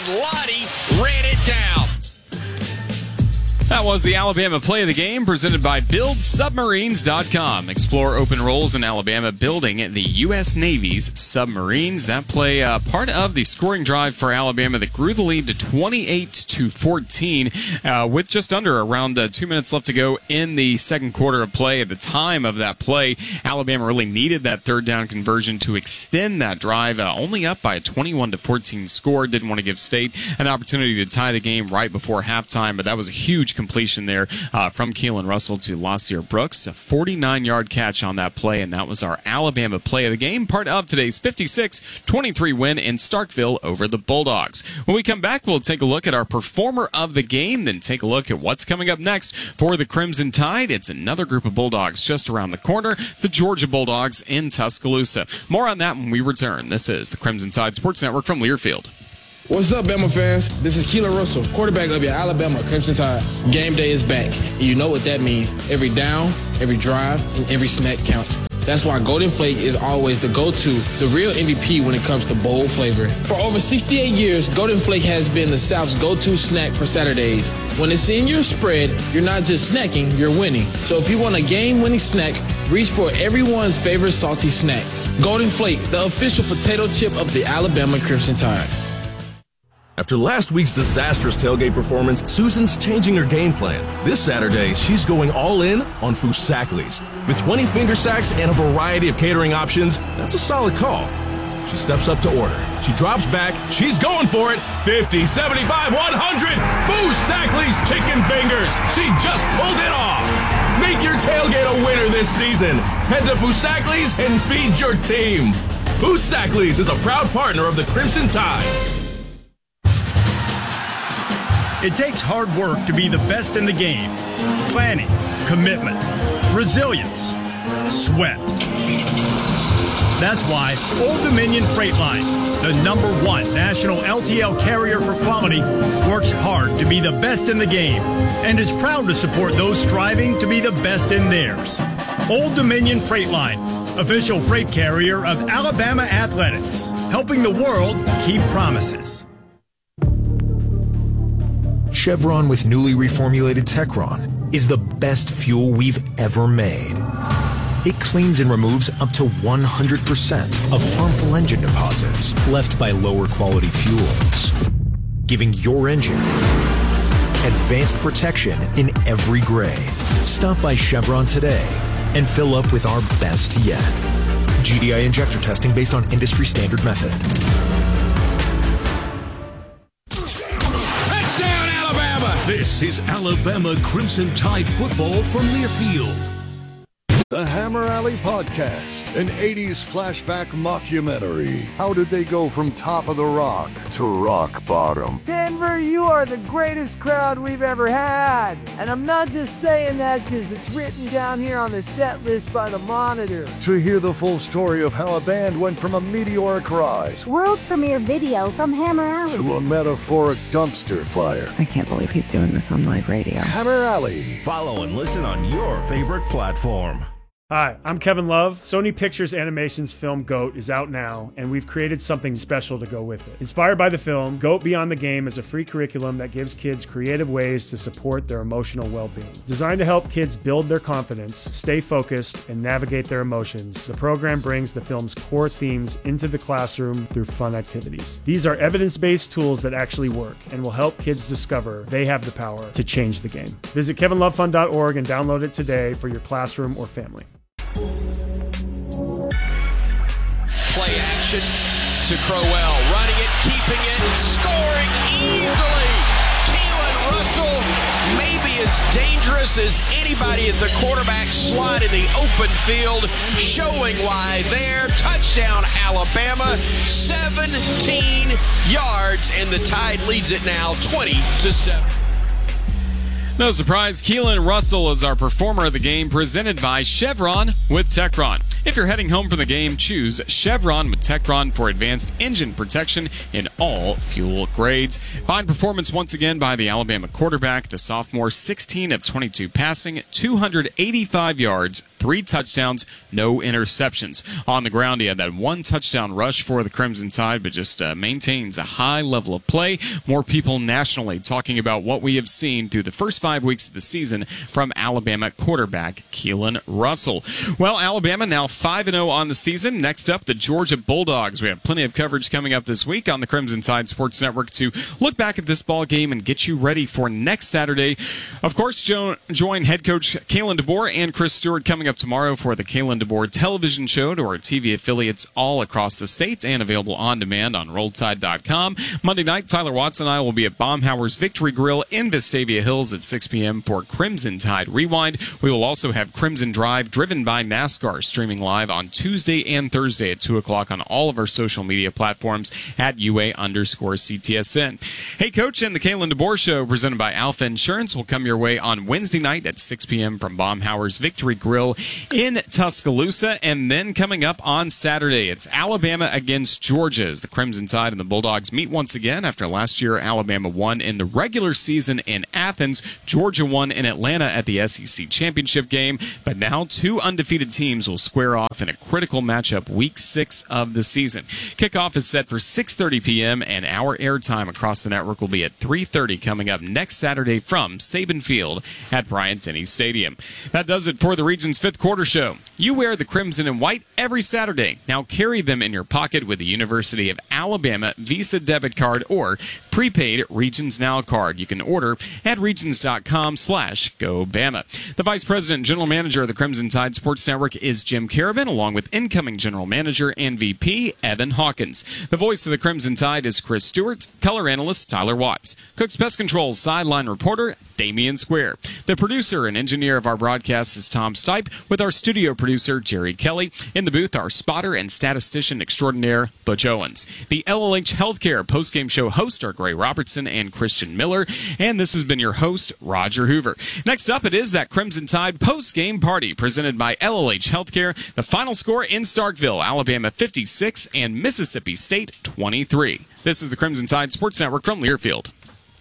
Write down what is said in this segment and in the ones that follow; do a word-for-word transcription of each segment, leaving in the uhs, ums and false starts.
and Lottie ran it down. That was the Alabama Play of the Game, presented by Build Submarines dot com. Explore open roles in Alabama building the U S Navy's submarines. That play uh, part of the scoring drive for Alabama that grew the lead to twenty-eight to fourteen uh, with just under around uh, two minutes left to go in the second quarter of play. At the time of that play, Alabama really needed that third down conversion to extend that drive, uh, only up by a twenty-one to fourteen score. Didn't want to give State an opportunity to tie the game right before halftime, but that was a huge completion there uh, from Keelan Russell to Lasir Brooks. A forty-nine-yard catch on that play, and that was our Alabama Play of the Game, part of today's fifty-six twenty-three win in Starkville over the Bulldogs. When we come back, we'll take a look at our Performer of the Game, then take a look at what's coming up next for the Crimson Tide. It's another group of Bulldogs just around the corner, the Georgia Bulldogs in Tuscaloosa. More on that when we return. This is the Crimson Tide Sports Network from Learfield. What's up, Bama fans? This is Keelan Russell, quarterback of your Alabama Crimson Tide. Game day is back, and you know what that means. Every down, every drive, and every snack counts. That's why Golden Flake is always the go-to, the real M V P when it comes to bold flavor. For over sixty-eight years, Golden Flake has been the South's go-to snack for Saturdays. When it's in your spread, you're not just snacking, you're winning. So if you want a game-winning snack, reach for everyone's favorite salty snacks. Golden Flake, the official potato chip of the Alabama Crimson Tide. After last week's disastrous tailgate performance, Susan's changing her game plan. This Saturday, she's going all in on Foosackly's. With twenty finger sacks and a variety of catering options, that's a solid call. She steps up to order. She drops back. She's going for it. fifty, seventy-five, one hundred. Foosackly's chicken fingers. She just pulled it off. Make your tailgate a winner this season. Head to Foosackly's and feed your team. Foosackly's is a proud partner of the Crimson Tide. It takes hard work to be the best in the game. Planning, commitment, resilience, sweat. That's why Old Dominion Freight Line, the number one national L T L carrier for quality, works hard to be the best in the game and is proud to support those striving to be the best in theirs. Old Dominion Freight Line, official freight carrier of Alabama Athletics, helping the world keep promises. Chevron with newly reformulated Techron is the best fuel we've ever made. It cleans and removes up to one hundred percent of harmful engine deposits left by lower quality fuels, giving your engine advanced protection in every grade. Stop by Chevron today and fill up with our best yet. G D I injector testing based on industry standard method. This is Alabama Crimson Tide football from Learfield. The Hammer Alley Podcast, an eighties flashback mockumentary. How did they go from top of the rock to rock bottom? Denver, you are the greatest crowd we've ever had. And I'm not just saying that because it's written down here on the set list by the Monitor. To hear the full story of how a band went from a meteoric rise, world premiere video from Hammer Alley, to a metaphoric dumpster fire. I can't believe he's doing this on live radio. Hammer Alley. Follow and listen on your favorite platform. Hi, I'm Kevin Love. Sony Pictures Animation's film GOAT is out now, and we've created something special to go with it. Inspired by the film, GOAT Beyond the Game is a free curriculum that gives kids creative ways to support their emotional well-being. Designed to help kids build their confidence, stay focused, and navigate their emotions, the program brings the film's core themes into the classroom through fun activities. These are evidence-based tools that actually work and will help kids discover they have the power to change the game. Visit kevin love fund dot org and download it today for your classroom or family. Play action to Crowell, running it, keeping it, scoring easily. Keelan Russell may be as dangerous as anybody at the quarterback slot in the open field, showing why there. Touchdown, Alabama, seventeen yards, and the Tide leads it now twenty to seven. No surprise, Keelan Russell is our performer of the game, presented by Chevron with Techron. If you're heading home from the game, choose Chevron with Techron for advanced engine protection in all fuel grades. Fine performance once again by the Alabama quarterback, the sophomore, sixteen of twenty-two passing, two hundred eighty-five yards, three touchdowns, no interceptions. On the ground, he had that one touchdown rush for the Crimson Tide, but just uh, maintains a high level of play. More people nationally talking about what we have seen through the first five weeks of the season from Alabama quarterback Keelan Russell. Well, Alabama now five and oh on the season. Next up, the Georgia Bulldogs. We have plenty of coverage coming up this week on the Crimson Tide Sports Network to look back at this ball game and get you ready for next Saturday. Of course, jo- join head coach Kalen DeBoer and Chris Stewart coming up tomorrow for the Kalen DeBoer television show to our T V affiliates all across the state and available on demand on roll tide dot com. Monday night, Tyler Watts and I will be at Baumhower's Victory Grill in Vestavia Hills at six p.m. for Crimson Tide Rewind. We will also have Crimson Drive driven by NASCAR streaming live on Tuesday and Thursday at two o'clock on all of our social media platforms at U A underscore C T S N. Hey, Coach, and the Kalen DeBoer show presented by Alpha Insurance will come your way on Wednesday night at six p.m. from Baumhower's Victory Grill in Tuscaloosa. And then coming up on Saturday, it's Alabama against Georgia as the Crimson Tide and the Bulldogs meet once again after last year Alabama won in the regular season in Athens. Georgia won in Atlanta at the S E C championship game, but now two undefeated teams will square off in a critical matchup week six of the season. Kickoff is set for six thirty p.m. and our airtime across the network will be at three thirty coming up next Saturday from Saban Field at Bryant-Denny Stadium. That does it for the Region's fifth quarter show. You wear the crimson and white every Saturday. Now carry them in your pocket with the University of Alabama Visa debit card or prepaid Regions Now card. You can order at regions.com slash go Bama. The Vice President and General Manager of the Crimson Tide Sports Network is Jim Carabin, along with incoming General Manager and V P Evan Hawkins. The voice of the Crimson Tide is Chris Stewart, color analyst Tyler Watts, Cook's Pest Control sideline reporter Damian Square. The producer and engineer of our broadcast is Tom Stipe, with our studio producer Jerry Kelly. In the booth, our spotter and statistician extraordinaire Butch Owens. The L L H Healthcare postgame show hosts are Gray Robertson and Christian Miller, and this has been your host, Roger Hoover. Next up, it is that Crimson Tide postgame party presented by L L H Healthcare. The final score in Starkville, Alabama fifty-six and Mississippi State twenty-three. This is the Crimson Tide Sports Network from Learfield.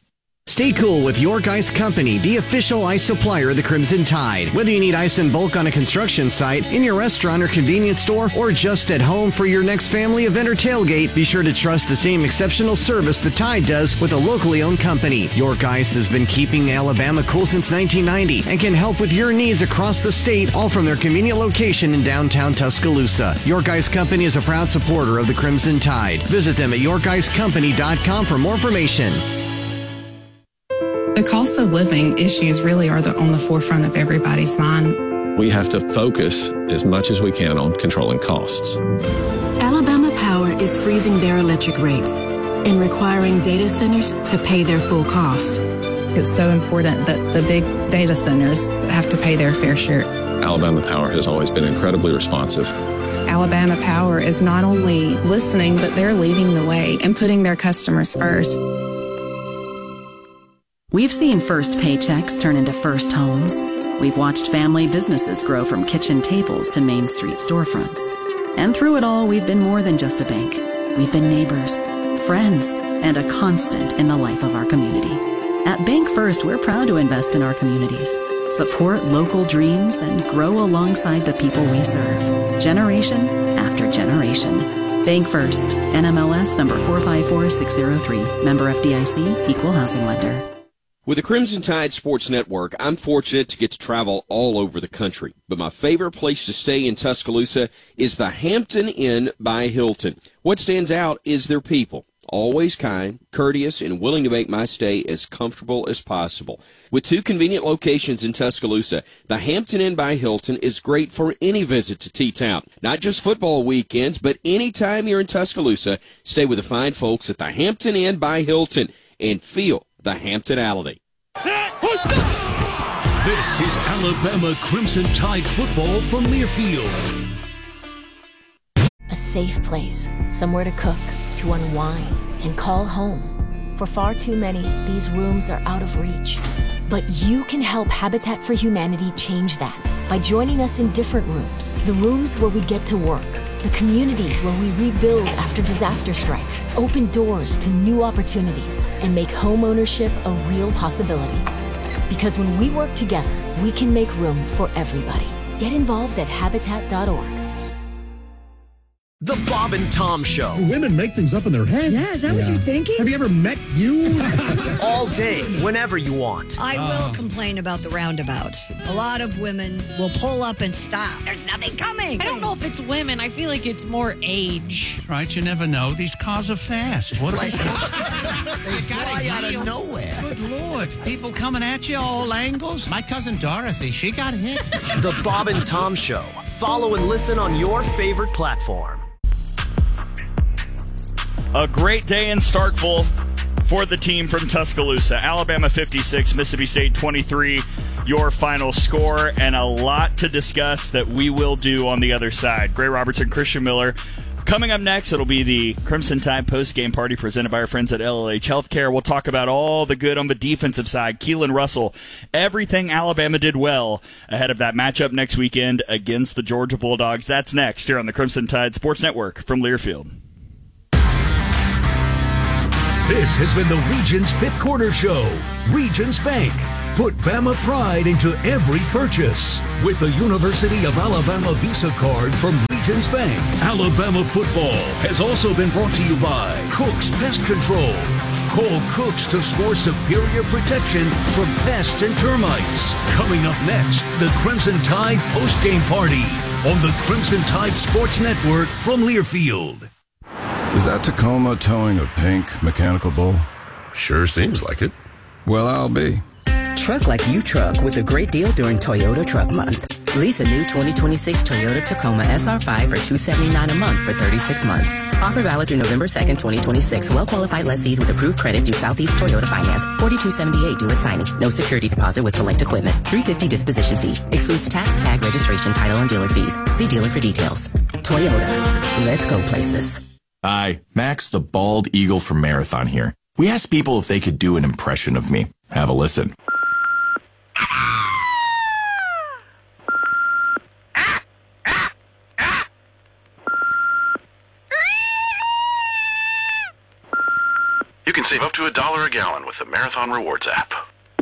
Stay cool with York Ice Company, the official ice supplier of the Crimson Tide. Whether you need ice in bulk on a construction site, in your restaurant or convenience store, or just at home for your next family event or tailgate, be sure to trust the same exceptional service the Tide does with a locally owned company. York Ice has been keeping Alabama cool since nineteen ninety and can help with your needs across the state, all from their convenient location in downtown Tuscaloosa. York Ice Company is a proud supporter of the Crimson Tide. Visit them at york ice company dot com for more information. The cost of living issues really are the, on the forefront of everybody's mind. We have to focus as much as we can on controlling costs. Alabama Power is freezing their electric rates and requiring data centers to pay their full cost. It's so important that the big data centers have to pay their fair share. Alabama Power has always been incredibly responsive. Alabama Power is not only listening, but they're leading the way and putting their customers first. We've seen first paychecks turn into first homes. We've watched family businesses grow from kitchen tables to Main Street storefronts. And through it all, we've been more than just a bank. We've been neighbors, friends, and a constant in the life of our community. At Bank First, we're proud to invest in our communities, support local dreams, and grow alongside the people we serve, generation after generation. Bank First, N M L S number four five four six zero three, member F D I C, equal housing lender. With the Crimson Tide Sports Network, I'm fortunate to get to travel all over the country. But my favorite place to stay in Tuscaloosa is the Hampton Inn by Hilton. What stands out is their people. Always kind, courteous, and willing to make my stay as comfortable as possible. With two convenient locations in Tuscaloosa, the Hampton Inn by Hilton is great for any visit to T-Town. Not just football weekends, but any time you're in Tuscaloosa, stay with the fine folks at the Hampton Inn by Hilton and feel the Hamptonality. This is Alabama Crimson Tide football from Learfield. A safe place, somewhere to cook, to unwind, and call home. For far too many, these rooms are out of reach. But you can help Habitat for Humanity change that by joining us in different rooms. The rooms where we get to work, the communities where we rebuild after disaster strikes, open doors to new opportunities, and make home ownership a real possibility. Because when we work together, we can make room for everybody. Get involved at habitat dot org. The Bob and Tom Show. Women make things up in their head. Yeah, is that yeah. what you're thinking? Have you ever met you? All day, whenever you want. I uh. will complain about the roundabouts. A lot of women will pull up and stop. There's nothing coming. I don't know if it's women. I feel like it's more age. Right, you never know. These cars are fast. What are they? They fly out of nowhere. Good Lord. People coming at you all angles. My cousin Dorothy, she got hit. The Bob and Tom Show. Follow and listen on your favorite platform. A great day in Starkville for the team from Tuscaloosa. Alabama fifty-six, Mississippi State twenty-three, your final score, and a lot to discuss that we will do on the other side. Gray Robertson, Christian Miller. Coming up next, it'll be the Crimson Tide post-game party presented by our friends at L L H Healthcare. We'll talk about all the good on the defensive side. Keelan Russell, everything Alabama did well ahead of that matchup next weekend against the Georgia Bulldogs. That's next here on the Crimson Tide Sports Network from Learfield. This has been the Regions Fifth Quarter Show. Regions Bank. Put Bama pride into every purchase. With the University of Alabama Visa card from Regions Bank. Alabama football has also been brought to you by Cook's Pest Control. Call Cook's to score superior protection from pests and termites. Coming up next, the Crimson Tide post-game party on the Crimson Tide Sports Network from Learfield. Is that Tacoma towing a pink mechanical bull? Sure seems like it. Well, I'll be. Truck like you truck with a great deal during Toyota Truck Month. Lease a new twenty twenty-six Toyota Tacoma S R five for two hundred seventy-nine dollars a month for thirty-six months. Offer valid through November second, twenty twenty-six. Well-qualified lessees with approved credit due Southeast Toyota Finance. forty-two seventy-eight due at signing. No security deposit with select equipment. three hundred fifty dollars disposition fee. Excludes tax, tag, registration, title, and dealer fees. See dealer for details. Toyota. Let's go places. Hi, Max the Bald Eagle from Marathon here. We asked people if they could do an impression of me. Have a listen. You can save up to a dollar a gallon with the Marathon Rewards app.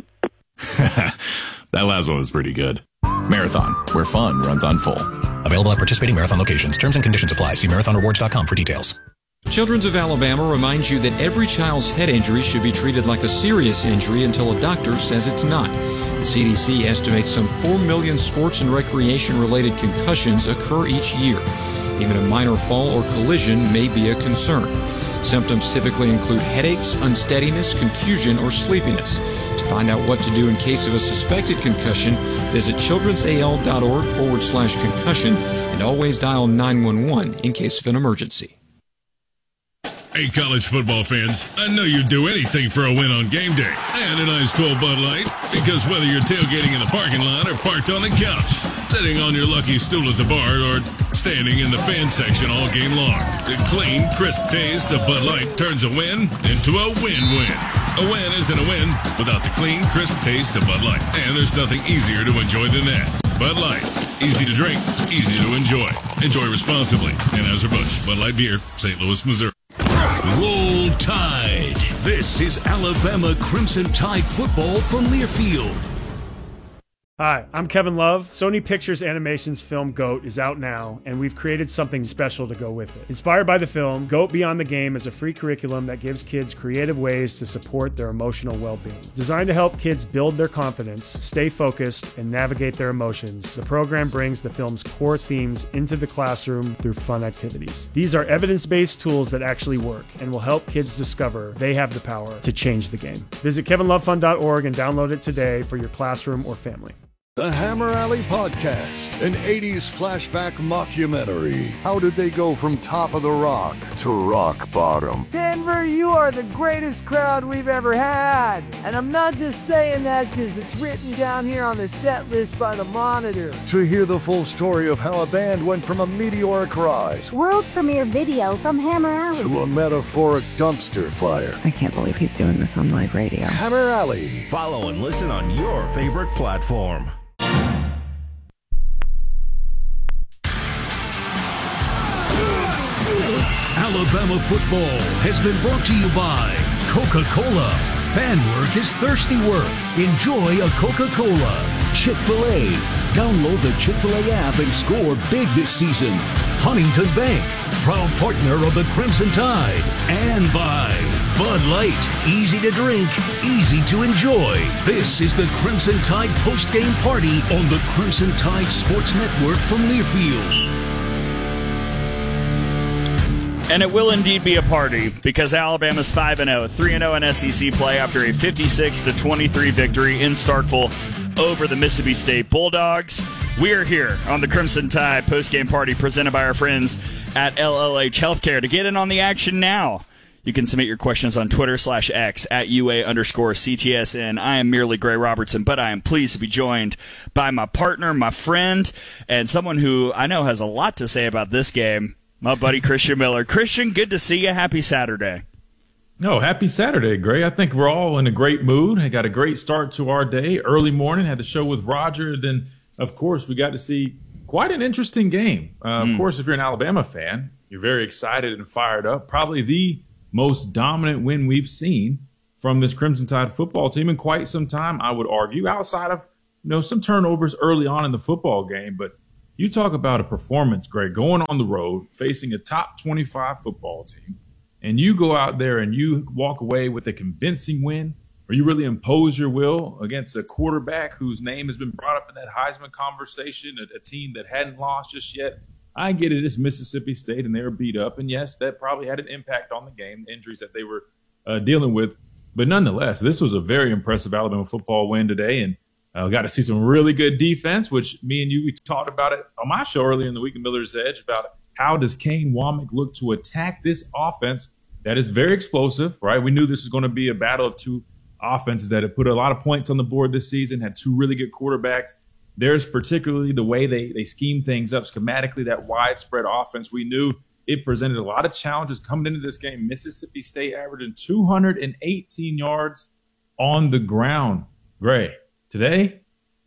That last one was pretty good. Marathon, where fun runs on full. Available at participating Marathon locations. Terms and conditions apply. See marathon rewards dot com for details. Children's of Alabama reminds you that every child's head injury should be treated like a serious injury until a doctor says it's not. The C D C estimates some four million sports and recreation-related concussions occur each year. Even a minor fall or collision may be a concern. Symptoms typically include headaches, unsteadiness, confusion, or sleepiness. To find out what to do in case of a suspected concussion, visit childrensal.org forward slash concussion and always dial nine one one in case of an emergency. Hey, college football fans, I know you'd do anything for a win on game day and a nice cold Bud Light, because whether you're tailgating in the parking lot or parked on the couch, sitting on your lucky stool at the bar, or standing in the fan section all game long, the clean, crisp taste of Bud Light turns a win into a win-win. A win isn't a win without the clean, crisp taste of Bud Light, and there's nothing easier to enjoy than that. Bud Light. Easy to drink, easy to enjoy. Enjoy responsibly. Anheuser-Busch, Bud Light Beer, Saint Louis, Missouri. Roll Tide. This is Alabama Crimson Tide football from Learfield. Hi, I'm Kevin Love. Sony Pictures Animation's film GOAT is out now, and we've created something special to go with it. Inspired by the film, GOAT Beyond the Game is a free curriculum that gives kids creative ways to support their emotional well-being. Designed to help kids build their confidence, stay focused, and navigate their emotions, the program brings the film's core themes into the classroom through fun activities. These are evidence-based tools that actually work and will help kids discover they have the power to change the game. Visit kevin love fund dot org and download it today for your classroom or family. The Hammer Alley Podcast, an eighties flashback mockumentary. How did they go from top of the rock to rock bottom? Denver, you are the greatest crowd we've ever had. And I'm not just saying that because it's written down here on the set list by the Monitor. To hear the full story of how a band went from a meteoric rise, world premiere video from Hammer Alley, to a metaphoric dumpster fire. I can't believe he's doing this on live radio. Hammer Alley. Follow and listen on your favorite platform. Alabama football has been brought to you by Coca-Cola. Fan work is thirsty work. Enjoy a Coca-Cola. Chick-fil-A. Download the Chick-fil-A app and score big this season. Huntington Bank, proud partner of the Crimson Tide. And by Bud Light. Easy to drink, easy to enjoy. This is the Crimson Tide post-game party on the Crimson Tide Sports Network from Learfield. And it will indeed be a party because Alabama's five and oh, three and oh in S E C play after a fifty-six to twenty-three victory in Starkville over the Mississippi State Bulldogs. We are here on the Crimson Tide postgame party presented by our friends at L L H Healthcare. To get in on the action now, you can submit your questions on Twitter slash X at UA underscore CTSN. I am merely Gray Robertson, but I am pleased to be joined by my partner, my friend, and someone who I know has a lot to say about this game. My buddy Christian Miller. Christian, good to see you. Happy Saturday. No, happy Saturday, Gray. I think we're all in a great mood. I got a great start to our day. Early morning, had the show with Roger. Then, of course, we got to see quite an interesting game. Uh, mm. Of course, if you're an Alabama fan, you're very excited and fired up. Probably the most dominant win we've seen from this Crimson Tide football team in quite some time, I would argue, outside of you know some turnovers early on in the football game. But you talk about a performance, Greg, going on the road, facing a top twenty-five football team, and you go out there and you walk away with a convincing win, or you really impose your will against a quarterback whose name has been brought up in that Heisman conversation, a, a team that hadn't lost just yet. I get it, it's Mississippi State, and they were beat up, and yes, that probably had an impact on the game, the injuries that they were uh, dealing with. But nonetheless, this was a very impressive Alabama football win today, and I uh, got to see some really good defense, which me and you, we talked about it on my show earlier in the week in Miller's Edge about how does Kane Womack look to attack this offense that is very explosive, right? We knew this was going to be a battle of two offenses that have put a lot of points on the board this season, had two really good quarterbacks. There's particularly the way they, they scheme things up schematically, that widespread offense. We knew it presented a lot of challenges coming into this game. Mississippi State averaging two hundred eighteen yards on the ground. Gray. Today,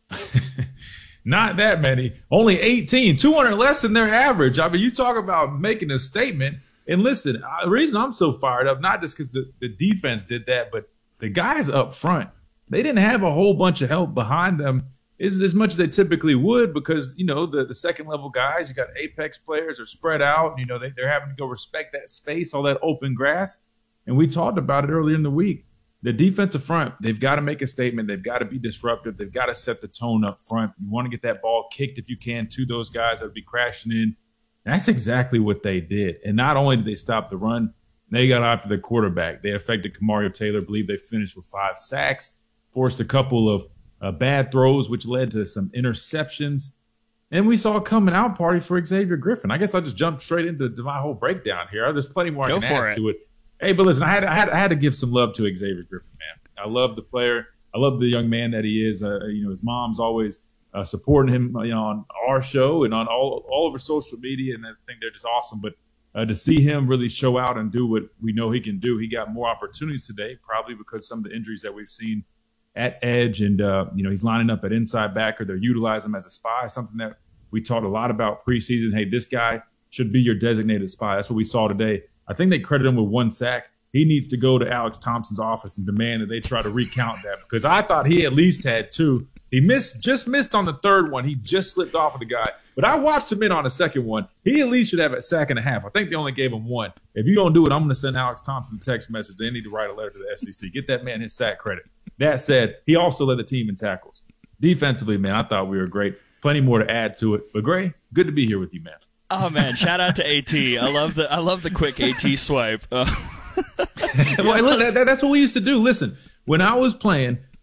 not that many, only eighteen, two hundred less than their average. I mean, you talk about making a statement. And listen, the reason I'm so fired up, not just because the, the defense did that, but the guys up front, they didn't have a whole bunch of help behind them as, as much as they typically would because, you know, the, the second level guys, you got apex players are spread out. You know, they, they're having to go respect that space, all that open grass. And we talked about it earlier in the week. The defensive front, they've got to make a statement. They've got to be disruptive. They've got to set the tone up front. You want to get that ball kicked if you can to those guys that would be crashing in. That's exactly what they did. And not only did they stop the run, they got after the quarterback. They affected Kamario Taylor. I believe they finished with five sacks, forced a couple of uh, bad throws, which led to some interceptions. And we saw a coming out party for Xavier Griffin. I guess I'll just jump straight into my whole breakdown here. There's plenty more I can add to it. Hey, but listen, I had, I had I had to give some love to Xavier Griffin, man. I love the player. I love the young man that he is. Uh, you know, his mom's always uh, supporting him, you know, on our show and on all all over social media, and I think they're just awesome. But uh, to see him really show out and do what we know he can do, he got more opportunities today, probably because of some of the injuries that we've seen at edge, and uh, you know, he's lining up at inside backer. They're utilizing him as a spy, something that we talked a lot about preseason. Hey, this guy should be your designated spy. That's what we saw today. I think they credit him with one sack. He needs to go to Alex Thompson's office and demand that they try to recount that because I thought he at least had two. He missed, just missed on the third one. He just slipped off of the guy. But I watched him in on the second one. He at least should have a sack and a half. I think they only gave him one. If you don't do it, I'm going to send Alex Thompson a text message. They need to write a letter to the S E C. Get that man his sack credit. That said, he also led the team in tackles. Defensively, man, I thought we were great. Plenty more to add to it. But Gray, good to be here with you, man. Oh man, shout out to AT. I love the I love the quick AT swipe. Uh, well, look, that, that's what we used to do. Listen, when I was playing,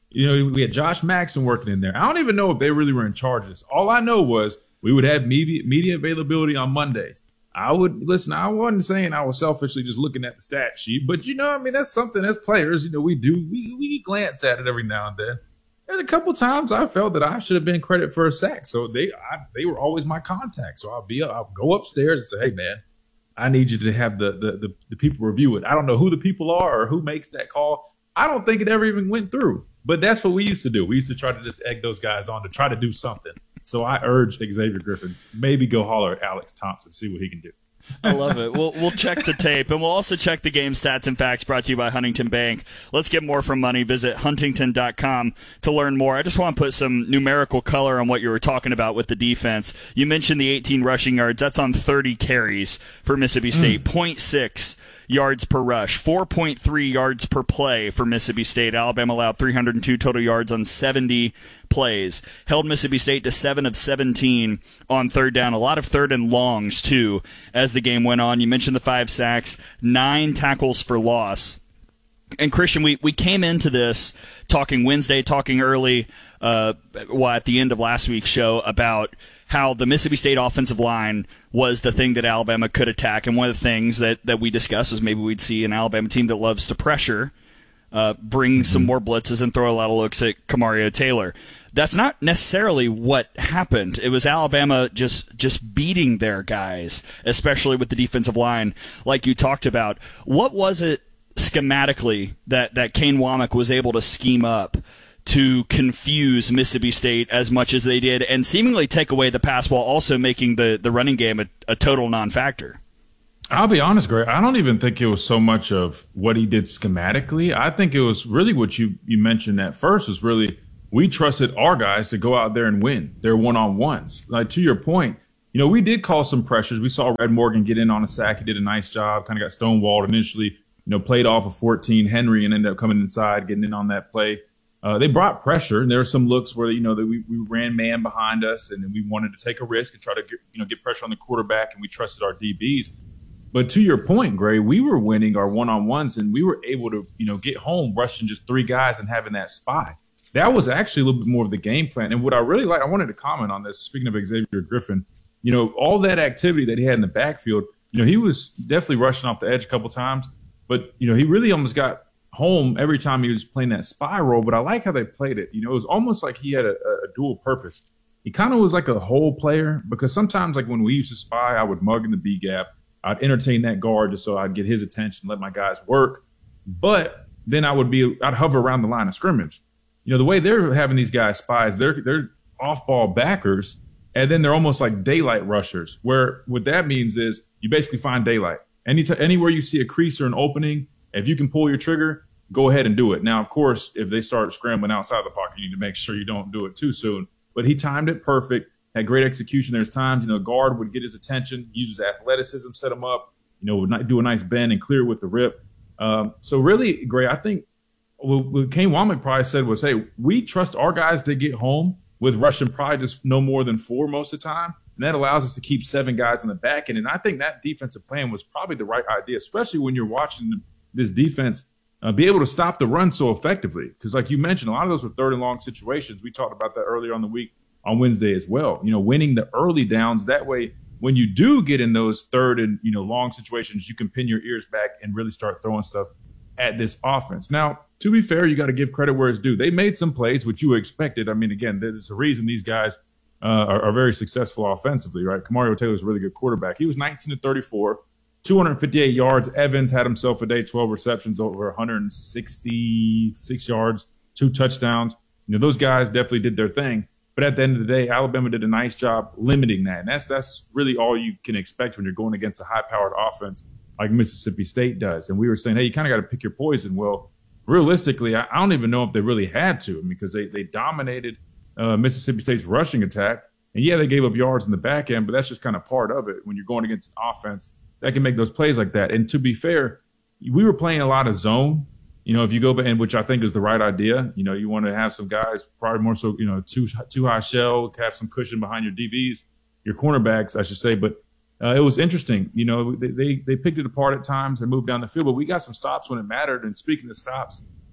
You know, we had Josh Maxson working in there. I don't even know if they really were in charge of this. All I know was we would have media, media availability on Mondays. I would listen. I wasn't saying I was selfishly just looking at the stat sheet, but you know, I mean, that's something as players, you know, we do. We we glance at it every now and then. There's a couple times I felt that I should have been credit for a sack, so they I, they were always my contact. So I'll be I'll go upstairs and say, hey man, I need you to have the the the, the people review it. I don't know who the people are or who makes that call. I don't think it ever even went through. But that's what we used to do. We used to try to just egg those guys on to try to do something. So I urged Xavier Griffin, maybe go holler at Alex Thompson, see what he can do. I love it. We'll we'll check the tape, and we'll also check the game stats and facts brought to you by Huntington Bank. Let's get more from money. Visit huntington dot com to learn more. I just want to put some numerical color on what you were talking about with the defense. You mentioned the eighteen rushing yards. That's on thirty carries for Mississippi State. Mm. zero point six yards per rush, four point three yards per play for Mississippi State. Alabama allowed three hundred two total yards on seventy plays. Held Mississippi State to seven of seventeen on third down. A lot of third and longs, too, as the game went on. You mentioned the five sacks, nine tackles for loss. And, Christian, we, we came into this talking Wednesday, talking early, uh, well, at the end of last week's show about how the Mississippi State offensive line was the thing that Alabama could attack. And one of the things that, that we discussed was maybe we'd see an Alabama team that loves to pressure, uh, bring some more blitzes and throw a lot of looks at Kamario Taylor. That's not necessarily what happened. It was Alabama just just beating their guys, especially with the defensive line, like you talked about. What was it schematically that, that Kane Womack was able to scheme up to confuse Mississippi State as much as they did and seemingly take away the pass while also making the, the running game a, a total non-factor? I'll be honest, Greg, I don't even think it was so much of what he did schematically. I think it was really what you, you mentioned at first was really we trusted our guys to go out there and win their one-on-ones. Like, to your point, you know, we did call some pressures. We saw Red Morgan get in on a sack. He did a nice job, kind of got stonewalled initially, you know, played off of fourteen Henry and ended up coming inside, getting in on that play. Uh, they brought pressure, and there were some looks where, you know, that we, we ran man behind us, and we wanted to take a risk and try to get, you know, get pressure on the quarterback, and we trusted our D Bs. But to your point, Gray, we were winning our one-on-ones, and we were able to, you know, get home rushing just three guys and having that spy. That was actually a little bit more of the game plan. And what I really like, I wanted to comment on this, speaking of Xavier Griffin, you know, all that activity that he had in the backfield, you know, he was definitely rushing off the edge a couple times, but, you know, he really almost got home every time he was playing that spy role. But I like how they played it. You know, it was almost like he had a, a dual purpose. He kind of was like a hole player, because sometimes, like when we used to spy, I would mug in the B gap. I'd entertain that guard just so I'd get his attention, let my guys work. But then I would be, I'd hover around the line of scrimmage. You know, the way they're having these guys spies, they're they're off-ball backers, and then they're almost like daylight rushers, where what that means is you basically find daylight. Any t- anywhere you see a crease or an opening, if you can pull your trigger, go ahead and do it. Now, of course, if they start scrambling outside the pocket, you need to make sure you don't do it too soon. But he timed it perfect, had great execution. There's times, you know, guard would get his attention, use his athleticism, set him up, you know, would not do a nice bend and clear with the rip. Um, so really, Gray, I think what Kane Womack probably said was, hey, we trust our guys to get home with rushing probably just no more than four most of the time. And that allows us to keep seven guys on the back end. And I think that defensive plan was probably the right idea, especially when you're watching this defense uh, be able to stop the run so effectively. Because like you mentioned, a lot of those were third and long situations. We talked about that earlier on the week on Wednesday as well. You know, winning the early downs. That way, when you do get in those third and, you know, long situations, you can pin your ears back and really start throwing stuff at this offense. Now, to be fair, you got to give credit where it's due. They made some plays, which you expected. I mean, again, there's a reason these guys uh, are, are very successful offensively, right? Kamario Taylor's a really good quarterback. He was nineteen to thirty-four, two hundred fifty-eight yards. Evans had himself a day, twelve receptions, over one hundred sixty-six yards, two touchdowns. You know, those guys definitely did their thing. But at the end of the day, Alabama did a nice job limiting that. And that's that's really all you can expect when you're going against a high-powered offense like Mississippi State does. And we were saying, hey, you kind of got to pick your poison. Well, realistically, I don't even know if they really had to, because they, they dominated uh, Mississippi State's rushing attack. And, yeah, they gave up yards in the back end, but that's just kind of part of it when you're going against an offense that can make those plays like that. And to be fair, we were playing a lot of zone. You know, if you go back, and which I think is the right idea, you know, you want to have some guys, probably more so, you know, too, too high shell, have some cushion behind your D Bs, your cornerbacks, I should say. But uh, it was interesting. You know, they, they they picked it apart at times and moved down the field, but we got some stops when it mattered. And speaking of stops,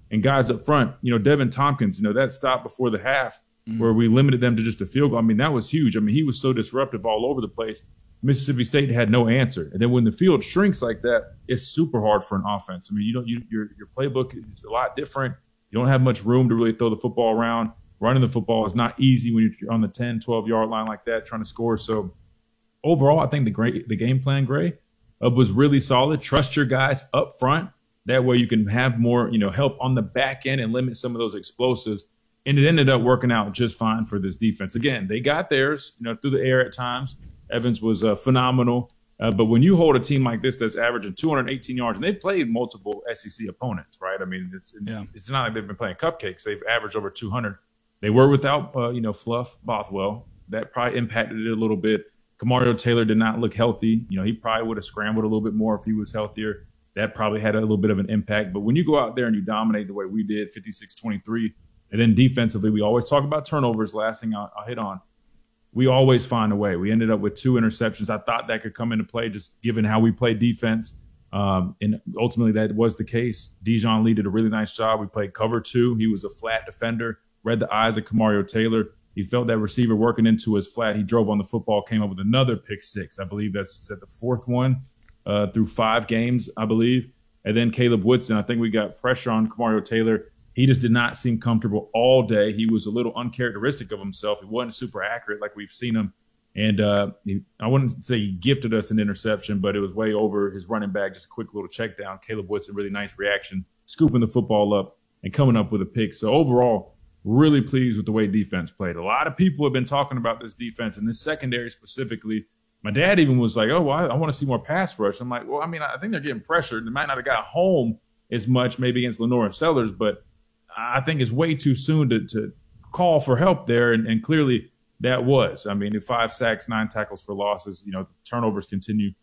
And guys up front, you know, Devin Tompkins, you know, that stop before the half mm. where we limited them to just a field goal. I mean, that was huge. I mean, he was so disruptive all over the place. Mississippi State had no answer. And then when the field shrinks like that, it's super hard for an offense. I mean, you don't, you, your your playbook is a lot different. You don't have much room to really throw the football around. Running the football is not easy when you're on the ten, twelve-yard line like that trying to score. So overall, I think the great the game plan, Gray, uh, was really solid. Trust your guys up front. That way you can have more, you know, help on the back end and limit some of those explosives. And it ended up working out just fine for this defense. Again, they got theirs, you know, through the air at times. Evans was uh, phenomenal. Uh, but when you hold a team like this that's averaging two hundred eighteen yards, and they've played multiple S E C opponents, right? I mean, it's, yeah. it's not like they've been playing cupcakes. They've averaged over two hundred. They were without, uh, you know, Fluff Bothwell. That probably impacted it a little bit. Kamario Taylor did not look healthy. You know, he probably would have scrambled a little bit more if he was healthier. That probably had a little bit of an impact. But when you go out there and you dominate the way we did, fifty-six twenty-three, and then defensively, we always talk about turnovers. Last thing I'll, I'll hit on. We always find a way. We ended up with two interceptions. I thought that could come into play just given how we play defense. Um, and ultimately, that was the case. Dijon Lee did a really nice job. We played cover two. He was a flat defender, read the eyes of Kamario Taylor. He felt that receiver working into his flat. He drove on the football, came up with another pick six. I believe that's at the fourth one uh, through five games, I believe. And then Caleb Woodson, I think we got pressure on Kamario Taylor. He just did not seem comfortable all day. He was a little uncharacteristic of himself. He wasn't super accurate like we've seen him. And uh, he, I wouldn't say he gifted us an interception, but it was way over his running back, just a quick little check down. Caleb Woodson, really nice reaction, scooping the football up and coming up with a pick. So overall, really pleased with the way defense played. A lot of people have been talking about this defense and this secondary specifically. My dad even was like, oh, well, I, I want to see more pass rush. I'm like, well, I mean, I think they're getting pressured. They might not have got home as much maybe against Lenore and Sellers, but I think it's way too soon to, to call for help there, and, and clearly that was. I mean, five sacks, nine tackles for losses. You know, turnovers continue